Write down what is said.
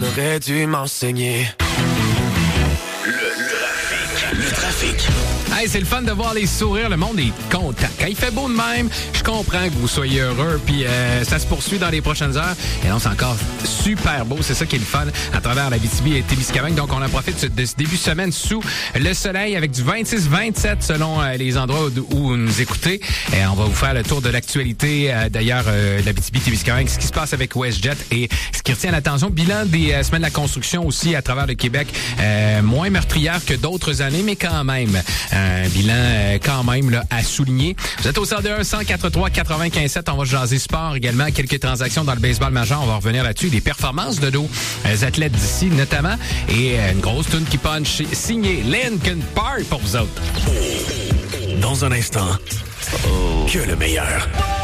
aurais dû m'enseigner. Le trafic. Hey, c'est le fun de voir les sourires, le monde est content. Quand il fait beau de même, je comprends que vous soyez heureux, puis ça se poursuit dans les prochaines heures. Et non, c'est encore super beau, c'est ça qui est le fun à travers la Abitibi et Témiscamingue. Donc, on en profite de ce début de semaine sous le soleil avec du 26-27 selon les endroits où vous nous écoutez. Et on va vous faire le tour de l'actualité, d'ailleurs, l'Abitibi Témiscamingue, ce qui se passe avec WestJet et ce qui retient l'attention. Bilan des semaines de la construction aussi à travers le Québec, moins meurtrière que d'autres années, mais quand même. Un bilan quand même là, à souligner. Vous êtes au 101-143-95-7. On va jaser sport également. Quelques transactions dans le baseball majeur. On va revenir là-dessus. Des performances de nos athlètes d'ici notamment. Et une grosse tune qui punch signée Linkin Park pour vous autres. Dans un instant, que le meilleur.